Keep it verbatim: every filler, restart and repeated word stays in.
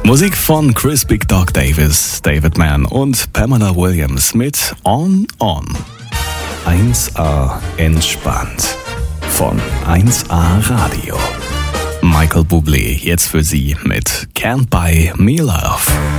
Musik von Chris Big Dog Davis, David Mann und Pamela Williams mit On On. eins A entspannt von eins A Radio. Michael Bublé jetzt für Sie mit Can't Buy Me Love.